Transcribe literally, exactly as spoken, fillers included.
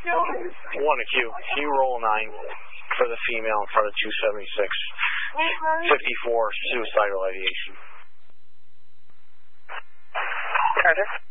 One to Q. Q roll nine for the female in front of two seventy-six. fifty-four suicidal ideation. Carter.